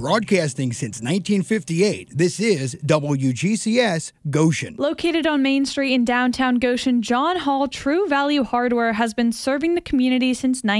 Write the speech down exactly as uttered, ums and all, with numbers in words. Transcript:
Broadcasting since nineteen fifty-eight, this is W G C S Goshen. Located on Main Street in downtown Goshen, John Hall True Value Hardware has been serving the community since nineteen